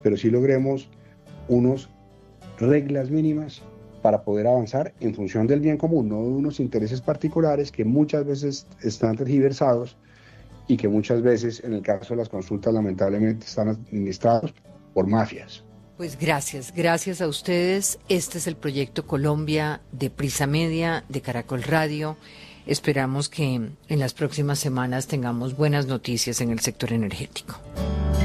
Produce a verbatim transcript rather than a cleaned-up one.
pero sí logremos unas reglas mínimas para poder avanzar en función del bien común, no de unos intereses particulares que muchas veces están tergiversados y que muchas veces, en el caso de las consultas, lamentablemente están administrados por mafias. Pues gracias, gracias a ustedes. Este es el Proyecto Colombia de Prisa Media, de Caracol Radio. Esperamos que en las próximas semanas tengamos buenas noticias en el sector energético.